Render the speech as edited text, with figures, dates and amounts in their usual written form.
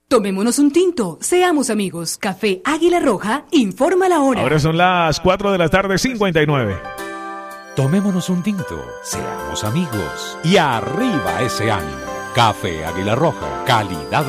Tomémonos un tinto, seamos amigos. Café Águila Roja, informa la hora. Ahora son las 4 de la tarde, 59. Tomémonos un tinto, seamos amigos y arriba ese ánimo. Café Águila Roja, calidad